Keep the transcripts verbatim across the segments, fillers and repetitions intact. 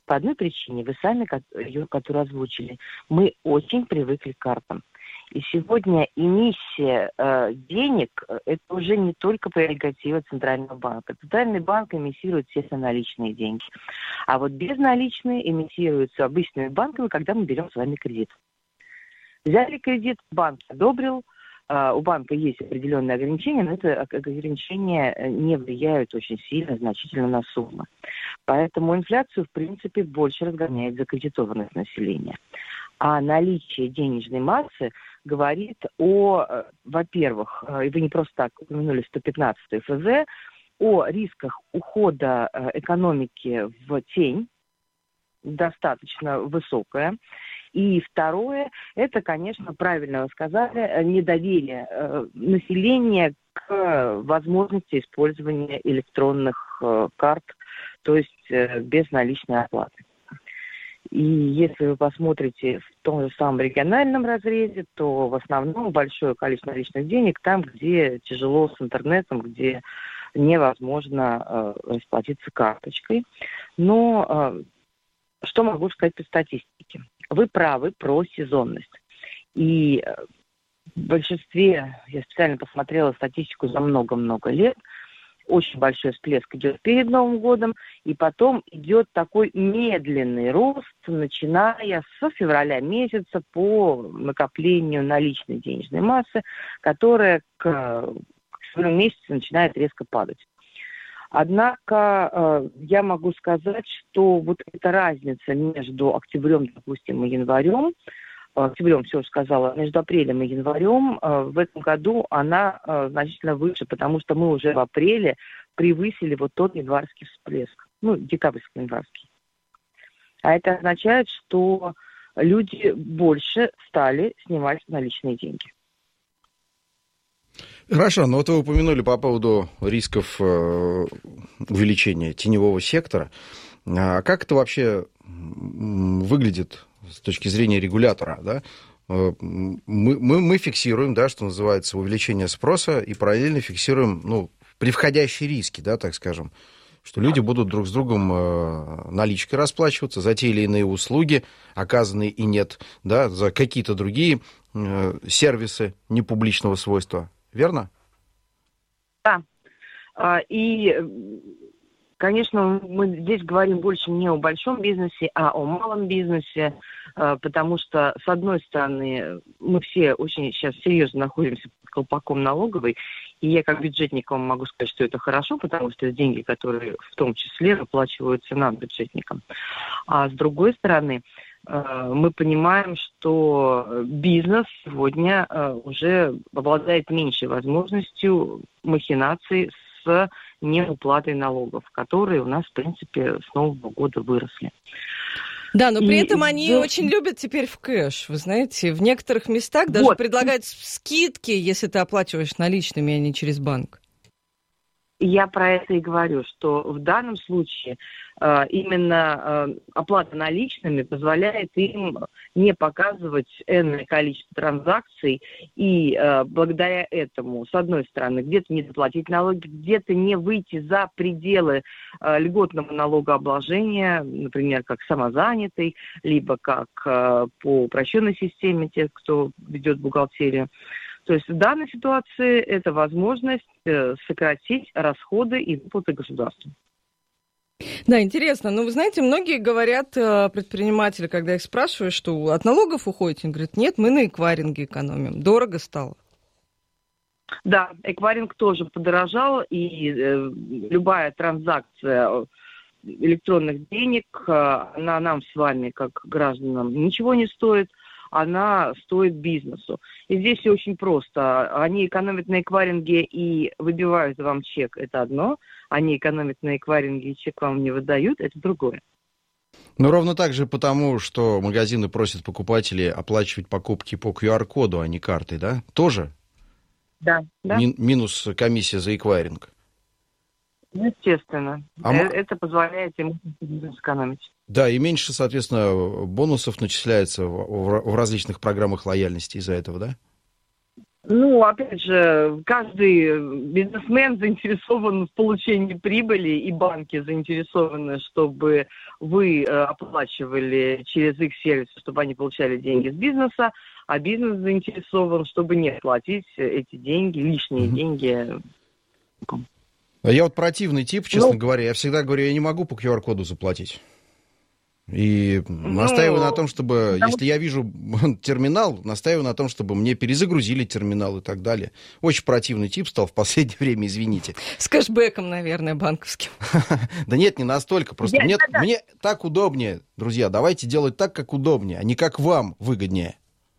По одной причине, вы сами ее, которую озвучили, мы очень привыкли к картам. И сегодня эмиссия э, денег – это уже не только прерогатива Центрального банка. Центральный банк эмиссирует все наличные деньги. А вот безналичные эмиссируются обычными банками, когда мы берем с вами кредит. Взяли кредит, банк одобрил, э, у банка есть определенные ограничения, но это ограничения не влияют очень сильно, значительно на суммы. Поэтому инфляцию, в принципе, больше разгоняет закредитованность населения. А наличие денежной массы говорит о, во-первых, и вы не просто так упомянули сто пятнадцатый эф зэ, о рисках ухода экономики в тень, достаточно высокая. И второе, это, конечно, правильно вы сказали, недоверие э, населения к возможности использования электронных э, карт, то есть э, безналичной оплаты. И если вы посмотрите в том же самом региональном разрезе, то в основном большое количество наличных денег там, где тяжело с интернетом, где невозможно э, расплатиться карточкой. Но э, что могу сказать по статистике? Вы правы про сезонность. И э, в большинстве, я специально посмотрела статистику за много-много лет, очень большой всплеск идет перед Новым годом, и потом идет такой медленный рост, начиная с февраля месяца по накоплению наличной денежной массы, которая к, к февралю месяцу начинает резко падать. Однако э, я могу сказать, что вот эта разница между октябрем, допустим, и январем, октябрем, все уже сказала, между апрелем и январем э, в этом году она э, значительно выше, потому что мы уже в апреле превысили вот тот январский всплеск, ну, декабрьский-январский. А это означает, что люди больше стали снимать наличные деньги. Хорошо, но вот вы упомянули по поводу рисков э, увеличения теневого сектора. А как это вообще выглядит с точки зрения регулятора, да? Мы, мы, мы фиксируем, да, что называется, увеличение спроса и параллельно фиксируем, ну, превходящие риски, да, так скажем, что люди будут друг с другом э, наличкой расплачиваться за те или иные услуги, оказанные и нет, да, за какие-то другие э, сервисы непубличного свойства. Верно? Да. И, конечно, мы здесь говорим больше не о большом бизнесе, а о малом бизнесе, потому что, с одной стороны, мы все очень сейчас серьезно находимся под колпаком налоговой, и я как бюджетник вам могу сказать, что это хорошо, потому что это деньги, которые в том числе выплачиваются нам, бюджетникам. А с другой стороны, мы понимаем, что бизнес сегодня уже обладает меньшей возможностью махинаций с неуплатой налогов, которые у нас, в принципе, с Нового года выросли. Да, но при и, этом они да, очень любят теперь в кэш, вы знаете. В некоторых местах даже вот. предлагают скидки, если ты оплачиваешь наличными, а не через банк. Я про это и говорю, что в данном случае э, именно э, оплата наличными позволяет им не показывать энное количество транзакций, и э, благодаря этому, с одной стороны, где-то не заплатить налоги, где-то не выйти за пределы э, льготного налогообложения, например, как самозанятый, либо как э, по упрощенной системе тех, кто ведет бухгалтерию. То есть в данной ситуации это возможность э, сократить расходы и выплаты государству. Да, интересно. Но вы знаете, многие говорят, предприниматели, когда их спрашивают, что от налогов уходите, они говорят, нет, мы на эквайринге экономим. Дорого стало. Да, эквайринг тоже подорожал, и э, любая транзакция электронных денег, э, она нам с вами, как гражданам, ничего не стоит. Она стоит бизнесу. И здесь все очень просто. Они экономят на эквайринге и выбивают вам чек, это одно. Они экономят на эквайринге и чек вам не выдают, это другое. Ну, ровно так же потому, что магазины просят покупателей оплачивать покупки по ку ар коду, а не картой, да? Тоже? Да. да. Ми- минус комиссия за эквайринг. Естественно. А это м... позволяет им сэкономить. Да, и меньше, соответственно, бонусов начисляется в, в различных программах лояльности из-за этого, да? Ну, опять же, каждый бизнесмен заинтересован в получении прибыли, и банки заинтересованы, чтобы вы оплачивали через их сервис, чтобы они получали деньги с бизнеса, а бизнес заинтересован, чтобы не платить эти деньги, лишние mm-hmm. деньги. А я вот противный тип, честно ну, говоря. Я всегда говорю, я не могу по ку ар коду заплатить. И ну, настаиваю на том, чтобы, потому... если я вижу терминал, настаиваю на том, чтобы мне перезагрузили терминал и так далее. Очень противный тип стал в последнее время, извините. С кэшбэком, наверное, банковским. Да нет, не настолько. Просто мне так удобнее, друзья. Давайте делать так, как удобнее, а не как вам выгоднее.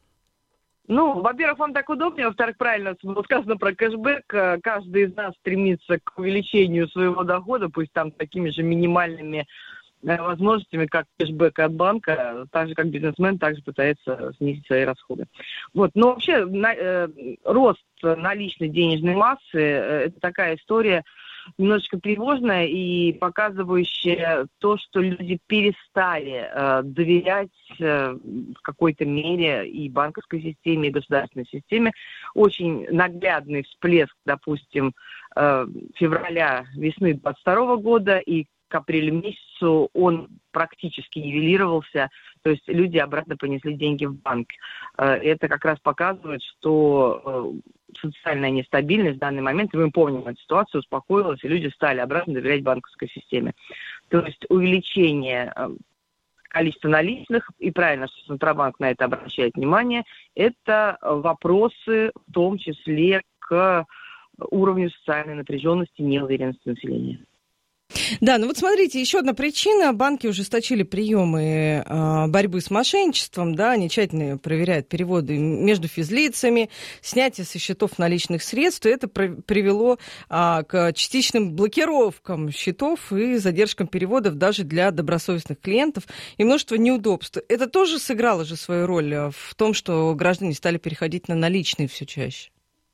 Ну, во-первых, вам так удобнее, во-вторых, правильно было сказано про кэшбэк. Каждый из нас стремится к увеличению своего дохода, пусть там такими же минимальными возможностями, как кэшбэк от банка, так же, как бизнесмен, также пытается снизить свои расходы. Вот. Но вообще на, э, рост наличной денежной массы э, это такая история немножечко тревожная и показывающая то, что люди перестали э, доверять э, в какой-то мере и банковской системе, и государственной системе. Очень наглядный всплеск, допустим, э, февраля, весны двадцать второго года и к апрелю месяцу он практически нивелировался, то есть люди обратно понесли деньги в банк. Это как раз показывает, что социальная нестабильность в данный момент, и мы помним эту ситуацию, успокоилась, и люди стали обратно доверять банковской системе. То есть увеличение количества наличных, и правильно, что Центробанк на это обращает внимание, это вопросы в том числе к уровню социальной напряженности, неуверенности населения. Да, ну вот смотрите, еще одна причина. Банки ужесточили приемы э, борьбы с мошенничеством, да, они тщательно проверяют переводы между физлицами, снятие со счетов наличных средств, и это при- привело э, к частичным блокировкам счетов и задержкам переводов даже для добросовестных клиентов и множество неудобств. Это тоже сыграло же свою роль в том, что граждане стали переходить на наличные все чаще?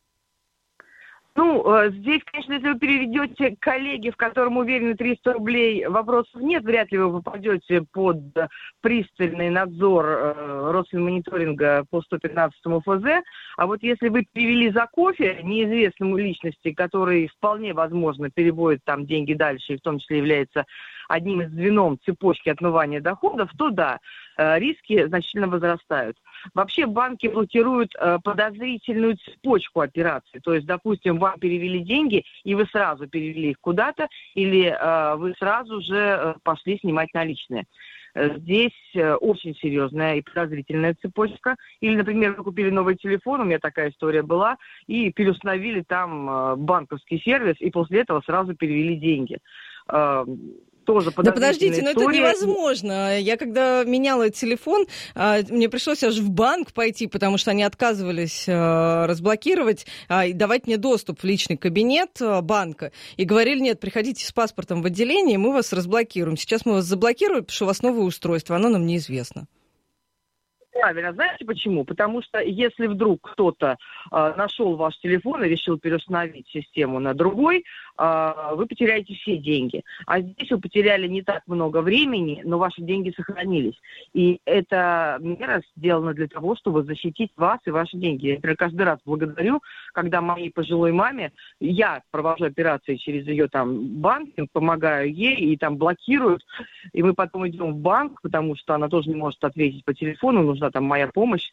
Ну, здесь, конечно, если вы переведете коллеге, в котором уверены триста рублей, вопросов нет, вряд ли вы попадете под пристальный надзор э, Росфинмониторинга по сто пятнадцатому эф зэ. А вот если вы перевели за кофе неизвестному личности, который вполне возможно переводит там деньги дальше, и в том числе является одним из звеном цепочки отмывания доходов, то да, э, риски значительно возрастают. Вообще банки блокируют э, подозрительную цепочку операций. То есть, допустим, вам перевели деньги, и вы сразу перевели их куда-то, или э, вы сразу же э, пошли снимать наличные. Э, здесь э, очень серьезная и подозрительная цепочка. Или, например, вы купили новый телефон, у меня такая история была, и переустановили там э, банковский сервис, и после этого сразу перевели деньги. Э, Тоже да подождите, но история. Это невозможно. Я когда меняла телефон, мне пришлось аж в банк пойти, потому что они отказывались разблокировать и давать мне доступ в личный кабинет банка. И говорили, нет, приходите с паспортом в отделение, мы вас разблокируем. Сейчас мы вас заблокируем, потому что у вас новое устройство, оно нам неизвестно. Правильно. Знаете почему? Потому что если вдруг кто-то э, нашел ваш телефон и решил переустановить систему на другой, э, вы потеряете все деньги. А здесь вы потеряли не так много времени, но ваши деньги сохранились. И эта мера сделана для того, чтобы защитить вас и ваши деньги. Я, например, каждый раз благодарю, когда моей пожилой маме, я провожу операции через ее там банкинг, помогаю ей, и там блокируют, и мы потом идем в банк, потому что она тоже не может ответить по телефону, нужно там моя помощь,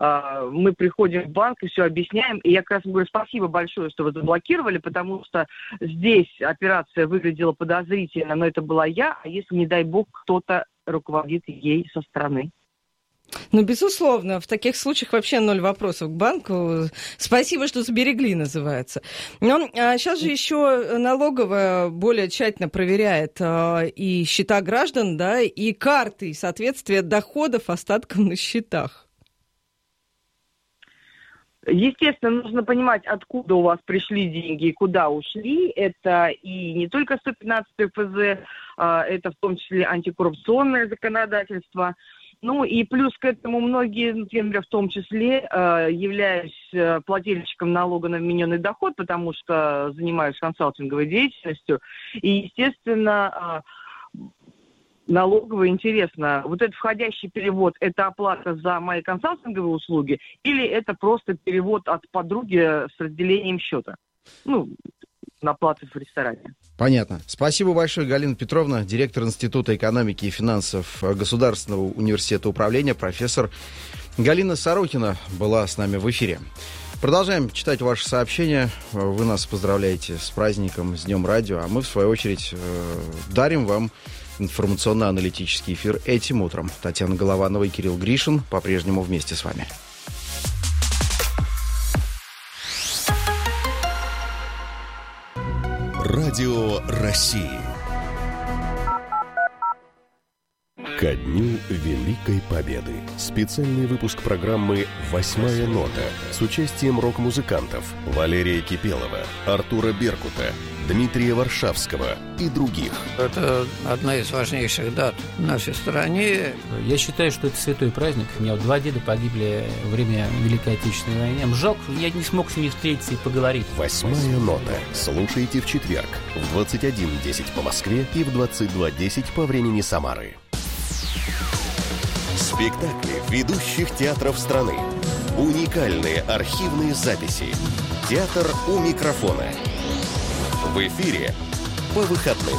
мы приходим в банк и все объясняем, и я как раз говорю, спасибо большое, что вы заблокировали, потому что здесь операция выглядела подозрительно, но это была я, а если, не дай бог, кто-то руководит ей со стороны. Ну, безусловно, в таких случаях вообще ноль вопросов к банку. Спасибо, что сберегли, называется. Но а сейчас же еще налоговая более тщательно проверяет а, и счета граждан, да, и карты, и соответствие доходов остаткам на счетах. Естественно, нужно понимать, откуда у вас пришли деньги и куда ушли. Это и не только сто пятнадцатый эф зэ, а, это в том числе антикоррупционное законодательство. Ну и плюс к этому многие, например, в том числе, э, являюсь плательщиком налога на вмененный доход, потому что занимаюсь консалтинговой деятельностью. И, естественно, э, налоговой интересно, вот этот входящий перевод, это оплата за мои консалтинговые услуги или это просто перевод от подруги с разделением счета? Ну, на оплату в ресторане. Понятно. Спасибо большое, Галина Петровна, директор Института экономики и финансов Государственного университета управления, профессор Галина Сорокина была с нами в эфире. Продолжаем читать ваши сообщения. Вы нас поздравляете с праздником, с Днем радио, а мы, в свою очередь, дарим вам информационно-аналитический эфир этим утром. Татьяна Голованова и Кирилл Гришин по-прежнему вместе с вами. Радио России. Ко дню Великой Победы. Специальный выпуск программы «Восьмая нота» с участием рок-музыкантов Валерия Кипелова, Артура Беркута, Дмитрия Варшавского и других. Это одна из важнейших дат в нашей стране. Я считаю, что это святой праздник. У меня вот два деда погибли во время Великой Отечественной войны. Жалко, я не смог с ними встретиться и поговорить. «Восьмая нота». Слушайте в четверг в двадцать один десять по Москве и в двадцать два десять по времени Самары. Спектакли ведущих театров страны. Уникальные архивные записи. Театр у микрофона. В эфире по выходным.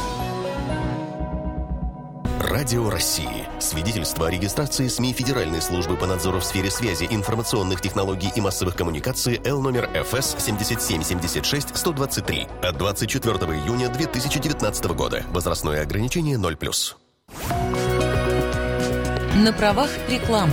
Радио России. Свидетельство о регистрации СМИ Федеральной службы по надзору в сфере связи, информационных технологий и массовых коммуникаций Л номер эф эс семь семь семь шесть сто двадцать три от двадцать четвёртого июня две тысячи девятнадцатого года. Возрастное ограничение ноль плюс. На правах рекламы.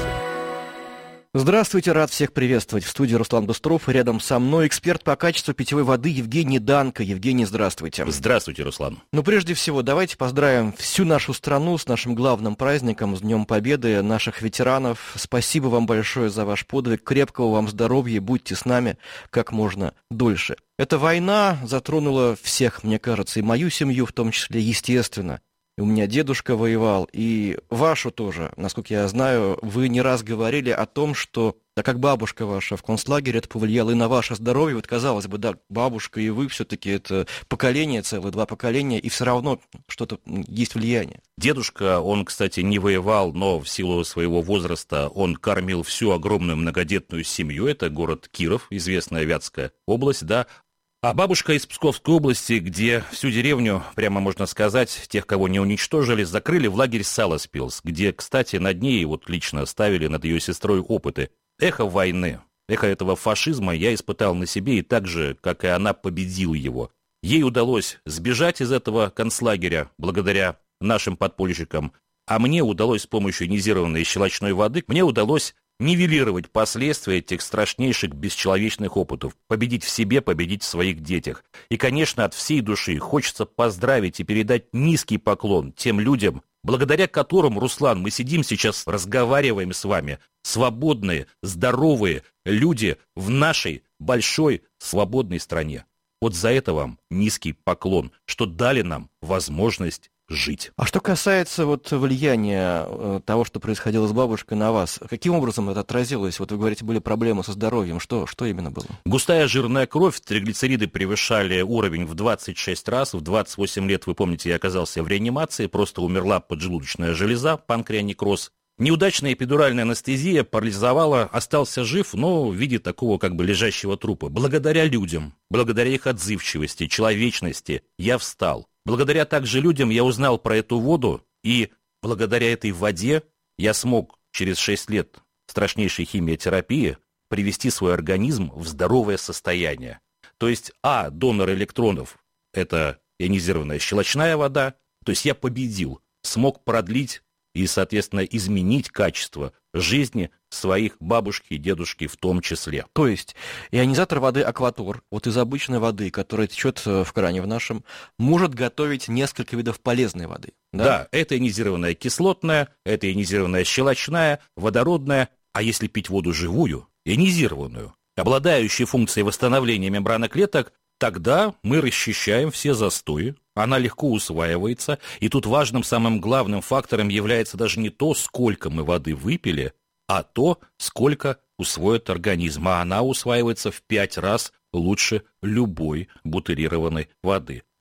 Здравствуйте, рад всех приветствовать. В студии Руслан Быстров, рядом со мной эксперт по качеству питьевой воды Евгений Данко. Евгений, здравствуйте. Здравствуйте, Руслан. Ну, прежде всего, давайте поздравим всю нашу страну с нашим главным праздником, с Днем Победы, наших ветеранов. Спасибо вам большое за ваш подвиг, крепкого вам здоровья, будьте с нами как можно дольше. Эта война затронула всех, мне кажется, и мою семью в том числе, естественно. И у меня дедушка воевал, и вашу тоже. Насколько я знаю, вы не раз говорили о том, что, да как бабушка ваша в концлагере, это повлияло и на ваше здоровье. Вот казалось бы, да, бабушка и вы все-таки это поколение целое, два поколения, и все равно что-то есть влияние. Дедушка, он, кстати, не воевал, но в силу своего возраста он кормил всю огромную многодетную семью. Это город Киров, известная Вятская область, да. А бабушка из Псковской области, где всю деревню, прямо можно сказать, тех, кого не уничтожили, закрыли в лагерь Саласпилс, где, кстати, над ней вот лично ставили над ее сестрой опыты. Эхо войны, эхо этого фашизма я испытал на себе и так же, как и она, победил его. Ей удалось сбежать из этого концлагеря благодаря нашим подпольщикам, а мне удалось с помощью ионизированной щелочной воды, мне удалось нивелировать последствия этих страшнейших бесчеловечных опытов, победить в себе, победить в своих детях. И, конечно, от всей души хочется поздравить и передать низкий поклон тем людям, благодаря которым, Руслан, мы сидим сейчас, разговариваем с вами, свободные, здоровые люди в нашей большой свободной стране. Вот за это вам низкий поклон, что дали нам возможность жить. А что касается вот влияния э, того, что происходило с бабушкой на вас, каким образом это отразилось? Вот вы говорите, были проблемы со здоровьем. Что, что именно было? Густая жирная кровь, триглицериды превышали уровень в двадцать шесть раз. В двадцать восемь лет, вы помните, я оказался в реанимации, просто умерла поджелудочная железа, панкреонекроз. Неудачная эпидуральная анестезия парализовала, остался жив, но в виде такого как бы лежащего трупа. Благодаря людям, благодаря их отзывчивости, человечности я встал. Благодаря также людям я узнал про эту воду, и благодаря этой воде я смог через шесть лет страшнейшей химиотерапии привести свой организм в здоровое состояние. То есть, а, донор электронов – это ионизированная щелочная вода, то есть я победил, смог продлить и, соответственно, изменить качество жизни своих бабушки и дедушки в том числе. То есть ионизатор воды «Акватор», вот из обычной воды, которая течет в кране в нашем, может готовить несколько видов полезной воды. Да, да, это ионизированная кислотная, это ионизированная щелочная, водородная, а если пить воду живую, ионизированную, обладающую функцией восстановления мембраны клеток, тогда мы расчищаем все застои, она легко усваивается, и тут важным, самым главным фактором является даже не то, сколько мы воды выпили, а то, сколько усвоит организм, а она усваивается в пять раз лучше любой бутилированной воды. То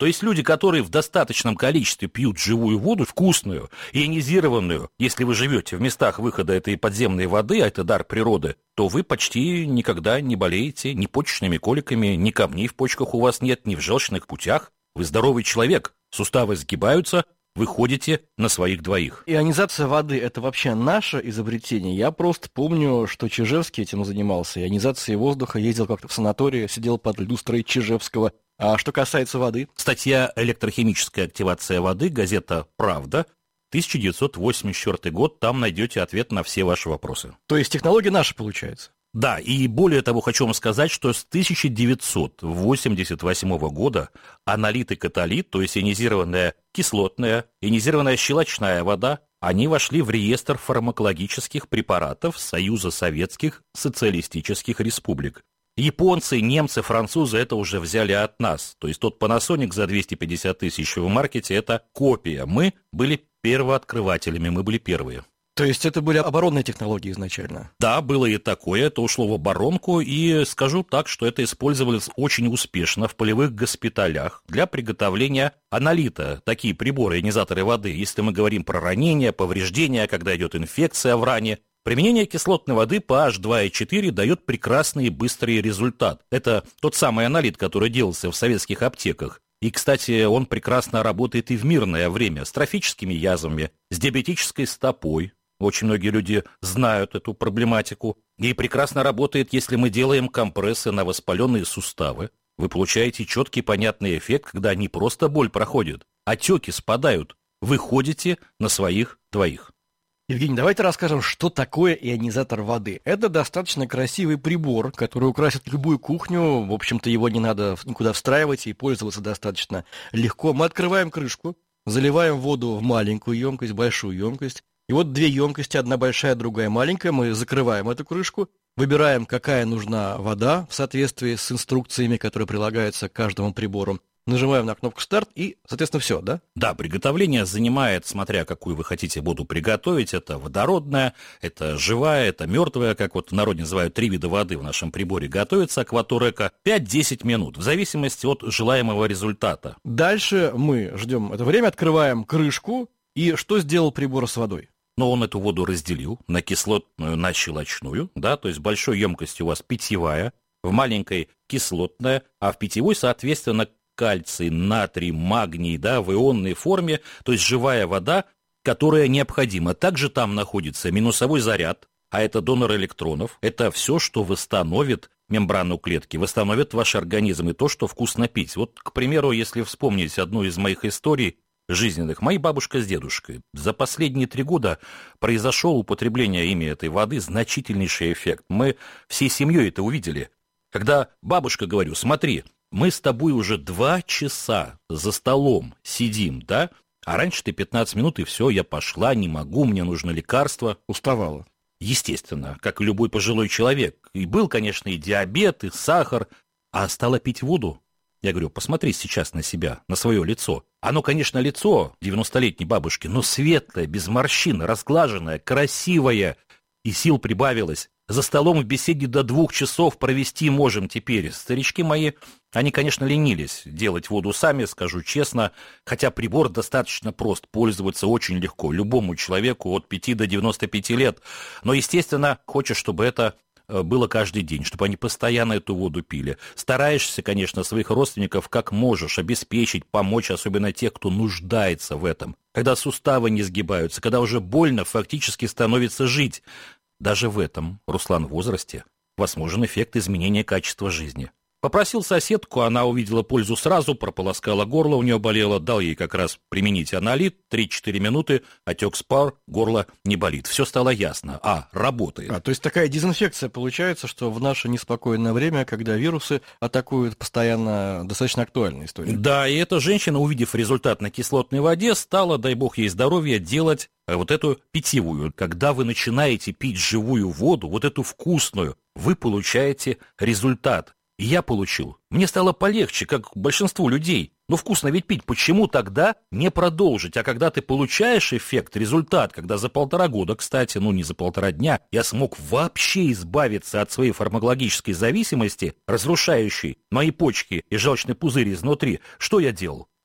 То есть люди, которые в достаточном количестве пьют живую воду, вкусную, ионизированную, если вы живете в местах выхода этой подземной воды, а это дар природы, то вы почти никогда не болеете ни почечными коликами, ни камней в почках у вас нет, ни в желчных путях. Вы здоровый человек, суставы сгибаются, вы ходите на своих двоих. Ионизация воды – это вообще наше изобретение. Я просто помню, что Чижевский этим занимался. Ионизацией воздуха, ездил как-то в санатории, сидел под люстрой Чижевского. А что касается воды? Статья «Электрохимическая активация воды», газета «Правда», тысяча девятьсот восемьдесят четвёртый год, там найдете ответ на все ваши вопросы. То есть технология наша получается? Да, и более того, хочу вам сказать, что с тысяча девятьсот восемьдесят восьмого года аналит и каталит, то есть ионизированная кислотная, ионизированная щелочная вода, они вошли в реестр фармакологических препаратов Союза Советских Социалистических Республик. Японцы, немцы, французы это уже взяли от нас. То есть тот Panasonic за двести пятьдесят тысяч в маркете – это копия. Мы были первооткрывателями, мы были первые. То есть это были оборонные технологии изначально? Да, было и такое, это ушло в оборонку, и скажу так, что это использовалось очень успешно в полевых госпиталях для приготовления аналита, такие приборы, ионизаторы воды, если мы говорим про ранения, повреждения, когда идет инфекция в ране. Применение кислотной воды по эйч два и четыре дает прекрасный и быстрый результат. Это тот самый аналит, который делался в советских аптеках. И, кстати, он прекрасно работает и в мирное время с трофическими язвами, с диабетической стопой. Очень многие люди знают эту проблематику. И прекрасно работает, если мы делаем компрессы на воспаленные суставы. Вы получаете четкий понятный эффект, когда не просто боль проходит, отеки спадают. Вы ходите на своих двоих. Евгений, давайте расскажем, что такое ионизатор воды. Это достаточно красивый прибор, который украсит любую кухню. В общем-то, его не надо никуда встраивать и пользоваться достаточно легко. Мы открываем крышку, заливаем воду в маленькую емкость, большую емкость. И вот две емкости, одна большая, другая маленькая. Мы закрываем эту крышку, выбираем, какая нужна вода в соответствии с инструкциями, которые прилагаются к каждому прибору. Нажимаем на кнопку «Старт» и, соответственно, все, да? Да, приготовление занимает, смотря какую вы хотите воду приготовить, это водородная, это живая, это мертвая, как вот в народе называют три вида воды в нашем приборе, готовится акваторека пять-десять минут, в зависимости от желаемого результата. Дальше мы ждем это время, открываем крышку, и что сделал прибор с водой? Но он эту воду разделил на кислотную, на щелочную, да, то есть в большой емкости у вас питьевая, в маленькой кислотная, а в питьевой, соответственно, кальций, натрий, магний, да, в ионной форме, то есть живая вода, которая необходима. Также там находится минусовой заряд, а это донор электронов. Это все, что восстановит мембрану клетки, восстановит ваш организм и то, что вкусно пить. Вот, к примеру, если вспомнить одну из моих историй жизненных, моя бабушка с дедушкой. За последние три года произошел употребление ими этой воды значительнейший эффект. Мы всей семьей это увидели. Когда бабушка, говорю, смотри, мы с тобой уже два часа за столом сидим, да? А раньше ты пятнадцать минут, и все, я пошла, не могу, мне нужно лекарство. Уставала. Естественно, как и любой пожилой человек. И был, конечно, и диабет, и сахар, а стала пить воду. Я говорю, посмотри сейчас на себя, на свое лицо. Оно, конечно, лицо девяностолетней бабушки, но светлое, без морщин, разглаженное, красивое. И сил прибавилось. За столом в беседе до двух часов провести можем теперь. Старички мои, они, конечно, ленились делать воду сами, скажу честно, хотя прибор достаточно прост, пользоваться очень легко любому человеку от пяти до девяноста пяти лет. Но, естественно, хочешь, чтобы это было каждый день, чтобы они постоянно эту воду пили. Стараешься, конечно, своих родственников как можешь обеспечить, помочь, особенно тех, кто нуждается в этом. Когда суставы не сгибаются, когда уже больно фактически становится жить. Даже в этом, Руслан, возрасте возможен эффект изменения качества жизни. Попросил соседку, она увидела пользу сразу, прополоскала горло, у нее болело, дал ей как раз применить аналит, три-четыре минуты, отек спар, горло не болит. Все стало ясно. А, работает. А, то есть такая дезинфекция получается, что в наше неспокойное время, когда вирусы атакуют, постоянно достаточно актуальная история. Да, и эта женщина, увидев результат на кислотной воде, стала, дай бог ей здоровья, делать вот эту питьевую. Когда вы начинаете пить живую воду, вот эту вкусную, вы получаете результат. И я получил. Мне стало полегче, как большинству людей. Но вкусно ведь пить, почему тогда не продолжить? А когда ты получаешь эффект, результат, когда за полтора года, кстати, ну не за полтора дня, я смог вообще избавиться от своей фармакологической зависимости, разрушающей мои почки и желчный пузырь изнутри, что я делал?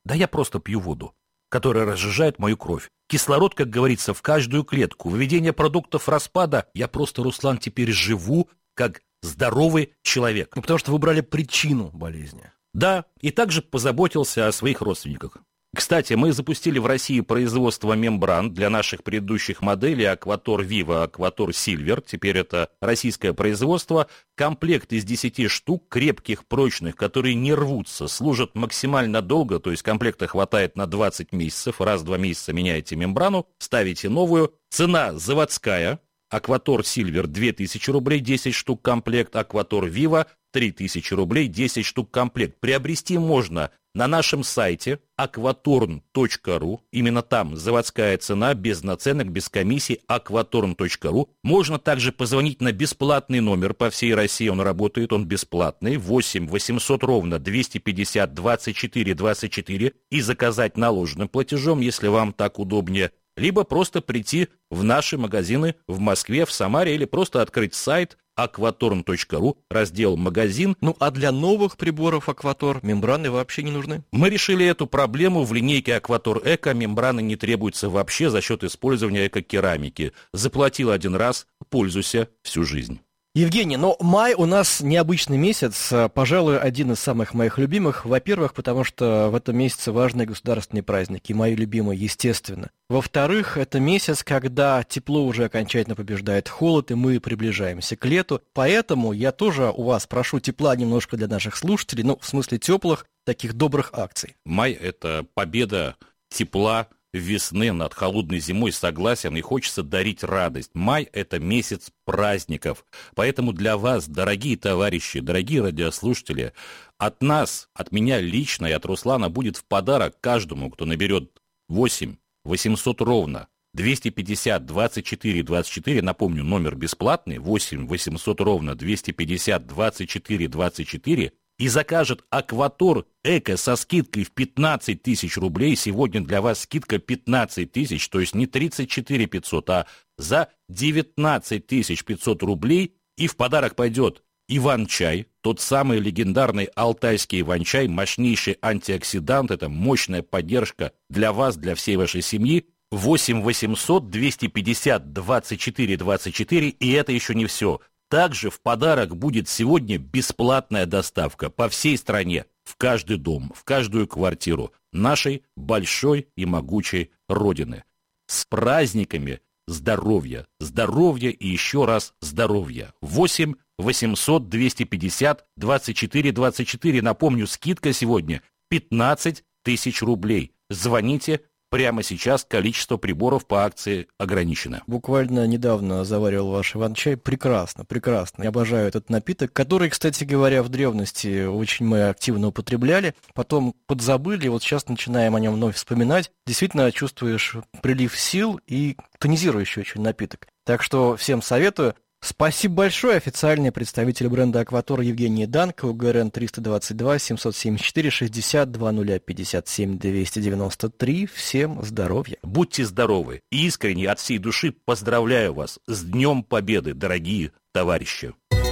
Да я просто пью воду, которая разжижает мою кровь. Кислород, как говорится, в каждую клетку. Выведение продуктов распада. Я просто, Руслан, теперь живу как здоровый человек. Ну, потому что вы брали причину болезни. Да, и также позаботился о своих родственниках. Кстати, мы запустили в России производство мембран для наших предыдущих моделей Aquator Viva, Aquator Silver. Теперь это российское производство. Комплект из десяти штук, крепких, прочных, которые не рвутся, служат максимально долго, то есть комплекта хватает на двадцать месяцев. Раз в два месяца меняете мембрану, ставите новую. Цена заводская. Aquator Silver две тысячи рублей, десять штук комплект. Aquator Viva три тысячи рублей, десять штук комплект. Приобрести можно на нашем сайте акваторн точка ру. Именно там заводская цена, без наценок, без комиссий. акваторн точка ру. Можно также позвонить на бесплатный номер. По всей России он работает, он бесплатный. восемь восемьсот ровно двести пятьдесят двадцать четыре двадцать четыре и заказать наложенным платежом, если вам так удобнее. Либо просто прийти в наши магазины в Москве, в Самаре, или просто открыть сайт акваторн точка ру, раздел «Магазин». Ну, а для новых приборов Aquator мембраны вообще не нужны? Мы решили эту проблему. В линейке Aquator Eco мембраны не требуются вообще за счет использования эко-керамики. Заплатил один раз, пользуйся всю жизнь. Евгений, но май у нас необычный месяц, пожалуй, один из самых моих любимых. Во-первых, потому что в этом месяце важные государственные праздники, мои любимые, естественно. Во-вторых, это месяц, когда тепло уже окончательно побеждает холод, и мы приближаемся к лету. Поэтому я тоже у вас прошу тепла немножко для наших слушателей, ну, в смысле теплых, таких добрых акций. Май – это победа тепла, весны над холодной зимой, согласен, и хочется дарить радость. Май – это месяц праздников. Поэтому для вас, дорогие товарищи, дорогие радиослушатели, от нас, от меня лично и от Руслана будет в подарок каждому, кто наберет восемь восемьсот ровно двести пятьдесят двадцать четыре двадцать четыре, напомню, номер бесплатный, восемь восемьсот ровно двести пятьдесят двадцать четыре двадцать четыре, и закажет Aquator Eco со скидкой в пятнадцать тысяч рублей. Сегодня для вас скидка пятнадцать тысяч, то есть не тридцать четыре пятьсот, а за девятнадцать тысяч пятьсот рублей. И в подарок пойдет Иван-чай, тот самый легендарный алтайский Иван-чай, мощнейший антиоксидант, это мощная поддержка для вас, для всей вашей семьи. восемь восемьсот двести пятьдесят двадцать четыре двадцать четыре, и это еще не все. Также в подарок будет сегодня бесплатная доставка по всей стране, в каждый дом, в каждую квартиру нашей большой и могучей Родины. С праздниками здоровья, здоровья и еще раз здоровья. восемь восемьсот двести пятьдесят двадцать четыре двадцать четыре. Напомню, скидка сегодня пятнадцать тысяч рублей. Звоните. Прямо сейчас количество приборов по акции ограничено. Буквально недавно заваривал ваш Иван-чай. Прекрасно, прекрасно. Я обожаю этот напиток, который, кстати говоря, в древности очень мы активно употребляли. Потом подзабыли, вот сейчас начинаем о нем вновь вспоминать. Действительно чувствуешь прилив сил и тонизирующий очень напиток. Так что всем советую. Спасибо большое. Официальный представитель бренда Aquator Евгений Данко, УГРН триста двадцать два семьсот семьдесят четыре шестьдесят два нуля пятьдесят семь двести девяносто три. Всем здоровья. Будьте здоровы. И искренне от всей души поздравляю вас с Днем Победы, дорогие товарищи.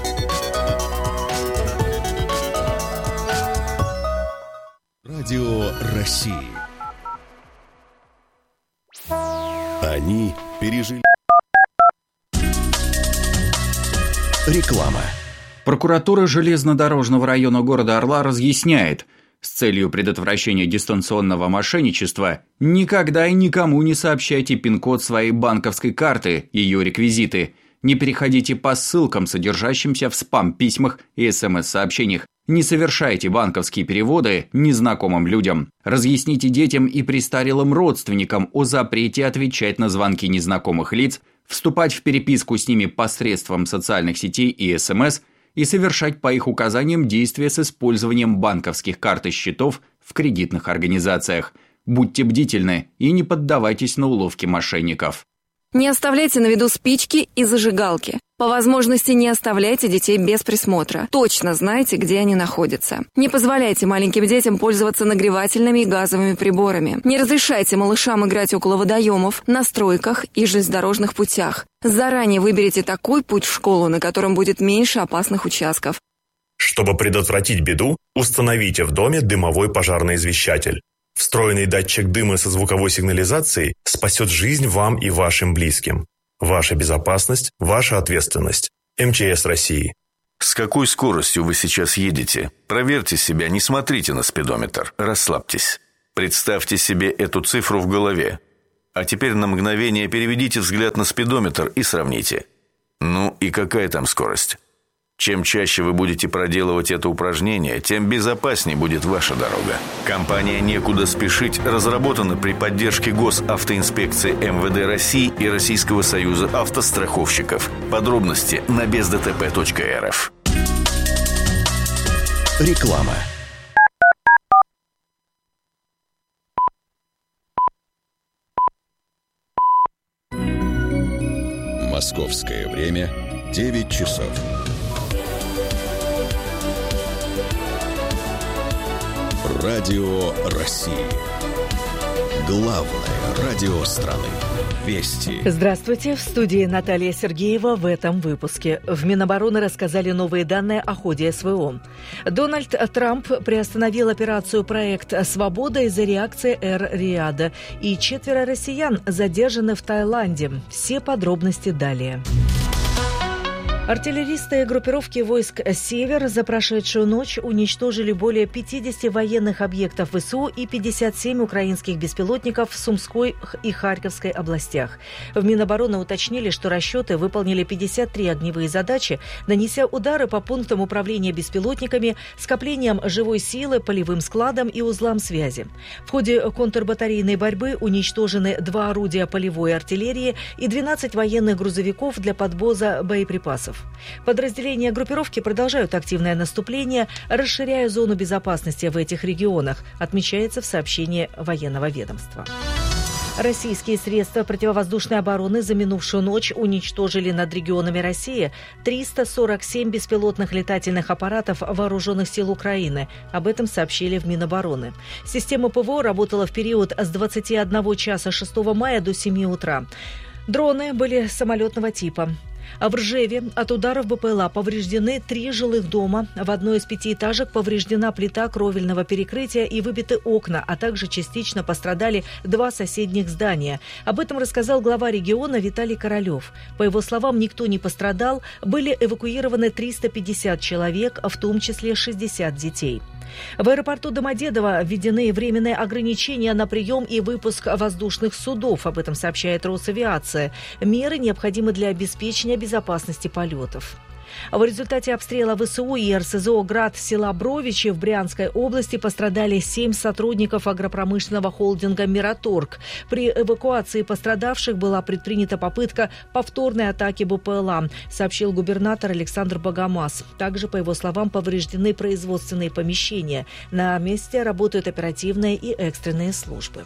Радио России. Они пережили... Реклама. Прокуратура железнодорожного района города Орла разъясняет, с целью предотвращения дистанционного мошенничества никогда и никому не сообщайте пин-код своей банковской карты, ее реквизиты. Не переходите по ссылкам, содержащимся в спам-письмах и смс-сообщениях. Не совершайте банковские переводы незнакомым людям. Разъясните детям и престарелым родственникам о запрете отвечать на звонки незнакомых лиц, вступать в переписку с ними посредством социальных сетей и СМС и совершать по их указаниям действия с использованием банковских карт и счетов в кредитных организациях. Будьте бдительны и не поддавайтесь на уловки мошенников. Не оставляйте на виду спички и зажигалки. По возможности не оставляйте детей без присмотра. Точно знайте, где они находятся. Не позволяйте маленьким детям пользоваться нагревательными и газовыми приборами. Не разрешайте малышам играть около водоемов, на стройках и железнодорожных путях. Заранее выберите такой путь в школу, на котором будет меньше опасных участков. Чтобы предотвратить беду, установите в доме дымовой пожарный извещатель. Встроенный датчик дыма со звуковой сигнализацией спасет жизнь вам и вашим близким. Ваша безопасность – ваша ответственность. эм че эс России. С какой скоростью вы сейчас едете? Проверьте себя, не смотрите на спидометр. Расслабьтесь. Представьте себе эту цифру в голове. А теперь на мгновение переведите взгляд на спидометр и сравните. Ну и какая там скорость? Чем чаще вы будете проделывать это упражнение, тем безопаснее будет ваша дорога. Компания «Некуда спешить» разработана при поддержке Госавтоинспекции эм вэ дэ России и Российского союза автостраховщиков. Подробности на без дэ тэ пэ точка эр эф. Реклама. Московское время девять часов. Радио России. Главное радио страны. Вести. Здравствуйте. В студии Наталья Сергеева. В этом выпуске. В Минобороны рассказали новые данные о ходе эс вэ о. Дональд Трамп приостановил операцию «Проект Свобода» из-за реакции Эр-Рияда. И четверо россиян задержаны в Таиланде. Все подробности далее. Артиллеристы группировки войск «Север» за прошедшую ночь уничтожили более пятидесяти военных объектов вэ эс у и пятьдесят семь украинских беспилотников в Сумской и Харьковской областях. В Минобороны уточнили, что расчеты выполнили пятьдесят три огневые задачи, нанеся удары по пунктам управления беспилотниками, скоплениям живой силы, полевым складам и узлам связи. В ходе контрбатарейной борьбы уничтожены два орудия полевой артиллерии и двенадцать военных грузовиков для подвоза боеприпасов. Подразделения группировки продолжают активное наступление, расширяя зону безопасности в этих регионах, отмечается в сообщении военного ведомства. Российские средства противовоздушной обороны за минувшую ночь уничтожили над регионами России триста сорок семь беспилотных летательных аппаратов вооруженных сил Украины. Об этом сообщили в Минобороны. Система ПВО работала в период с двадцати одного часа шестого мая до семи утра. Дроны были самолетного типа. А в Ржеве от ударов бэ пэ эл а повреждены три жилых дома. В одной из пятиэтажек повреждена плита кровельного перекрытия и выбиты окна, а также частично пострадали два соседних здания. Об этом рассказал глава региона Виталий Королев. По его словам, никто не пострадал, были эвакуированы триста пятьдесят человек, в том числе шестьдесят детей. В аэропорту Домодедово введены временные ограничения на прием и выпуск воздушных судов. Об этом сообщает Росавиация. Меры необходимы для обеспечения безопасности полетов. В результате обстрела вэ эс у и эр эс зэ о «Град» села Бровичи в Брянской области пострадали семь сотрудников агропромышленного холдинга «Мираторг». При эвакуации пострадавших была предпринята попытка повторной атаки бэ пэ эл а, сообщил губернатор Александр Богомаз. Также, по его словам, повреждены производственные помещения. На месте работают оперативные и экстренные службы.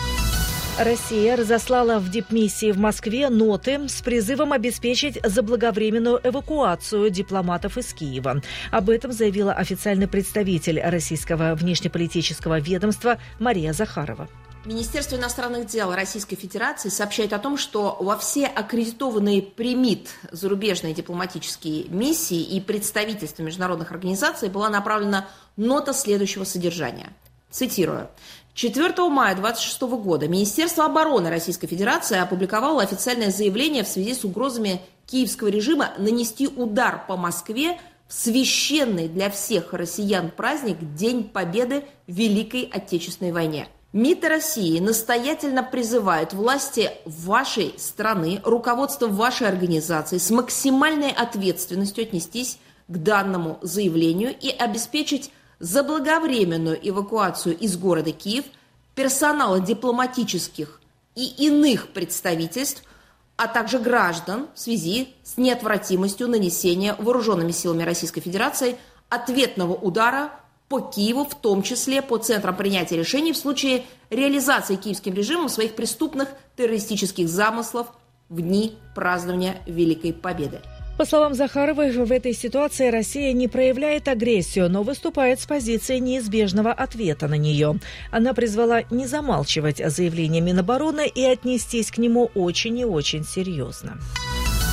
Россия разослала в дипмиссии в Москве ноты с призывом обеспечить заблаговременную эвакуацию дипломатов из Киева. Об этом заявила официальный представитель российского внешнеполитического ведомства Мария Захарова. Министерство иностранных дел Российской Федерации сообщает о том, что во все аккредитованные при МИД зарубежные дипломатические миссии и представительства международных организаций была направлена нота следующего содержания. Цитирую. четвёртого мая две тысячи двадцать шестого года Министерство обороны Российской Федерации опубликовало официальное заявление в связи с угрозами киевского режима нанести удар по Москве в священный для всех россиян праздник День Победы в Великой Отечественной войне. МИД России настоятельно призывает власти вашей страны, руководство вашей организации с максимальной ответственностью отнестись к данному заявлению и обеспечить заблаговременную эвакуацию из города Киев персонала дипломатических и иных представительств, а также граждан в связи с неотвратимостью нанесения вооруженными силами Российской Федерации ответного удара по Киеву, в том числе по центрам принятия решений в случае реализации киевским режимом своих преступных террористических замыслов в дни празднования Великой Победы. По словам Захаровой, в этой ситуации Россия не проявляет агрессию, но выступает с позиции неизбежного ответа на нее. Она призвала не замалчивать заявление Минобороны и отнестись к нему очень и очень серьезно.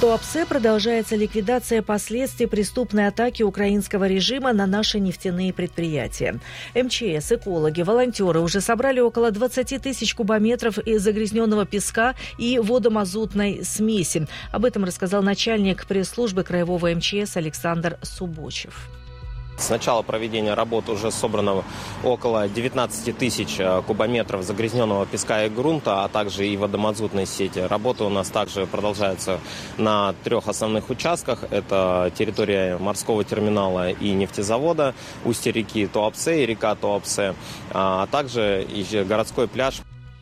Туапсе продолжается ликвидация последствий преступной атаки украинского режима на наши нефтяные предприятия. эм че эс, экологи, волонтеры уже собрали около двадцать тысяч кубометров из загрязненного песка и водомазутной смеси. Об этом рассказал начальник пресс-службы Краевого эм че эс Александр Субочев. С начала проведения работ уже собрано около девятнадцать тысяч кубометров загрязненного песка и грунта, а также и водомазутной сети. Работы у нас также продолжаются на трех основных участках. Это территория морского терминала и нефтезавода, устье реки Туапсе и река Туапсе, а также и городской пляж.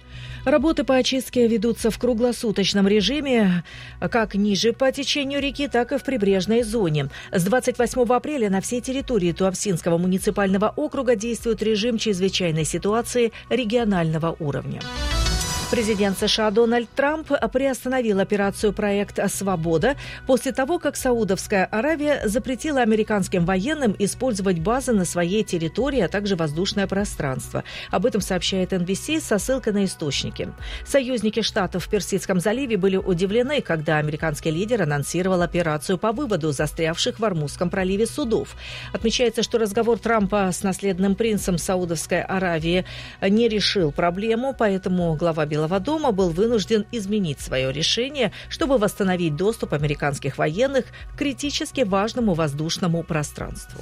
Работы по очистке ведутся в круглосуточном режиме, как ниже по течению реки, так и в прибрежной зоне. С двадцать восьмого апреля на всей территории Туапсинского муниципального округа действует режим чрезвычайной ситуации регионального уровня. Президент США Дональд Трамп приостановил операцию «Проект Свобода» после того, как Саудовская Аравия запретила американским военным использовать базы на своей территории, а также воздушное пространство. Об этом сообщает эн би си со ссылкой на источники. Союзники Штатов в Персидском заливе были удивлены, когда американский лидер анонсировал операцию по выводу застрявших в Ормузском проливе судов. Отмечается, что разговор Трампа с наследным принцем Саудовской Аравии не решил проблему, поэтому глава Белого Белого дома был вынужден изменить свое решение, чтобы восстановить доступ американских военных к критически важному воздушному пространству.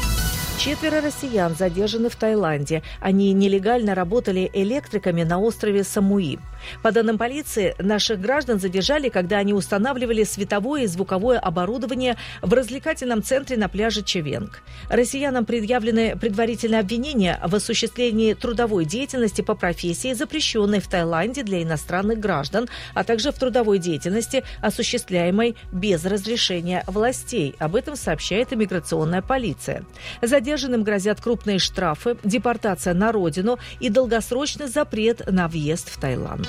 Четверо россиян задержаны в Таиланде. Они нелегально работали электриками на острове Самуи. По данным полиции, наших граждан задержали, когда они устанавливали световое и звуковое оборудование в развлекательном центре на пляже Чевенг. Россиянам предъявлены предварительные обвинения в осуществлении трудовой деятельности по профессии, запрещенной в Таиланде для иностранных граждан, а также в трудовой деятельности, осуществляемой без разрешения властей. Об этом сообщает иммиграционная полиция. Задержанным грозят крупные штрафы, депортация на родину и долгосрочный запрет на въезд в Таиланд.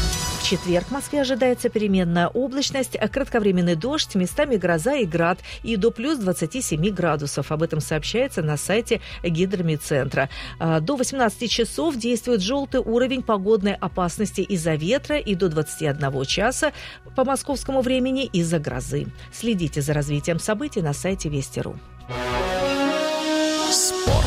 В четверг в Москве ожидается переменная облачность, кратковременный дождь, местами гроза и град и до плюс двадцати семи градусов. Об этом сообщается на сайте Гидромедцентра. До восемнадцати часов действует желтый уровень погодной опасности из-за ветра и до двадцати одного часа по московскому времени из-за грозы. Следите за развитием событий на сайте Вести точка ру. Спорт.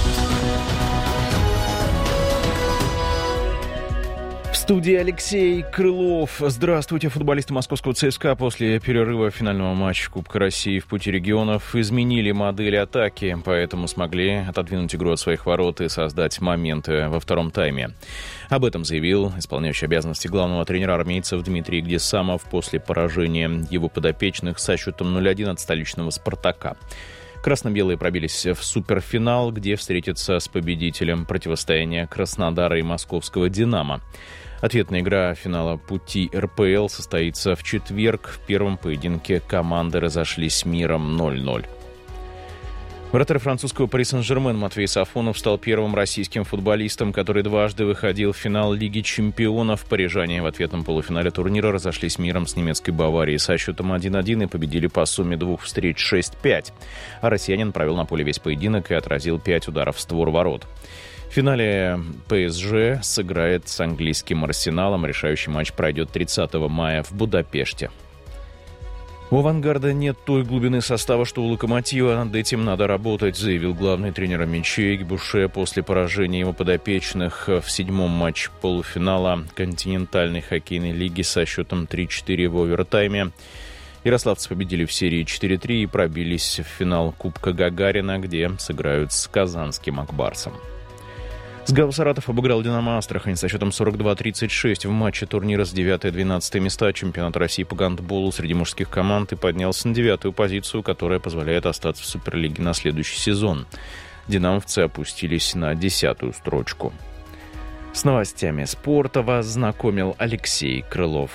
В студии Алексей Крылов. Здравствуйте. Футболисты московского ЦСКА после перерыва финального матча Кубка России в пути регионов изменили модель атаки, поэтому смогли отодвинуть игру от своих ворот и создать моменты во втором тайме. Об этом заявил исполняющий обязанности главного тренера армейцев Дмитрий Гдесамов после поражения его подопечных со счетом ноль один от столичного «Спартака». Красно-белые пробились в суперфинал, где встретятся с победителем противостояния Краснодара и московского «Динамо». Ответная игра финала пути эр пэ эл состоится в четверг. В первом поединке команды разошлись миром ноль ноль. Вратарь французского Пари Сен-Жермен Матвей Сафонов стал первым российским футболистом, который дважды выходил в финал Лиги чемпионов. Парижане в ответном полуфинале турнира разошлись миром с немецкой Баварией со счетом один один и победили по сумме двух встреч шесть пять. А россиянин провел на поле весь поединок и отразил пять ударов в створ ворот. В финале пэ эс жэ сыграет с английским «Арсеналом». Решающий матч пройдет тридцатого мая в Будапеште. У «Авангарда» нет той глубины состава, что у «Локомотива». Над этим надо работать, заявил главный тренер мячей Гбуше после поражения его подопечных в седьмом матче полуфинала континентальной хоккейной лиги со счетом три четыре в овертайме. Ярославцы победили в серии четыре три и пробились в финал Кубка Гагарина, где сыграют с казанским «Акбарсом». СГАУ «Саратов» обыграл «Динамо Астрахань» со счетом сорок два тридцать шесть в матче турнира с девятое-двенадцатое места чемпионата России по гандболу среди мужских команд и поднялся на девятую позицию, которая позволяет остаться в Суперлиге на следующий сезон. «Динамовцы» опустились на десятую строчку. С новостями спорта вас знакомил Алексей Крылов.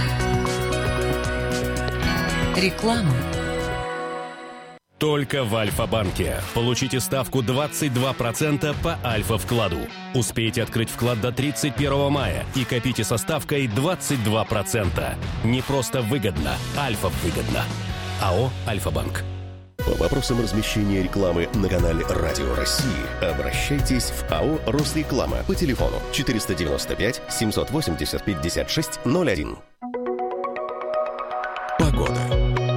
Реклама. Только в Альфа-банке. Получите ставку двадцать два процента по Альфа-вкладу. Успейте открыть вклад до тридцать первого мая и копите со ставкой двадцать два процента. Не просто выгодно, Альфа-выгодно. АО «Альфа-банк». По вопросам размещения рекламы на канале «Радио России» обращайтесь в АО «Росреклама» по телефону четыреста девяносто пять семьсот восемьдесят пятьдесят шесть ноль один. Погода.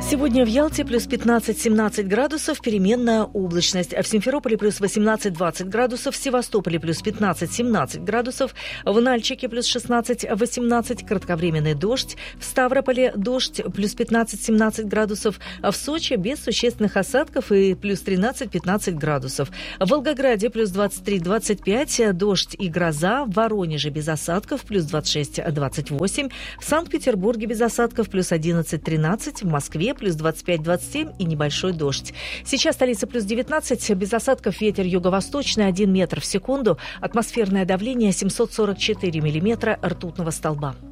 Сегодня в Ялте плюс пятнадцать-семнадцать градусов, переменная облачность. В Симферополе плюс восемнадцать-двадцать градусов, в Севастополе плюс пятнадцать-семнадцать градусов, в Нальчике плюс шестнадцать-восемнадцать, кратковременный дождь, в Ставрополе дождь плюс пятнадцать-семнадцать градусов, в Сочи без существенных осадков и плюс тринадцать-пятнадцать градусов. В Волгограде плюс двадцать три-двадцать пять, дождь и гроза, в Воронеже без осадков плюс двадцать шесть-двадцать восемь, в Санкт-Петербурге без осадков плюс одиннадцать-тринадцать, в Москве плюс двадцать пять-двадцать семь и небольшой дождь. Сейчас столица плюс девятнадцать, без осадков, ветер юго-восточный один метр в секунду, атмосферное давление семьсот сорок четыре миллиметра ртутного столба.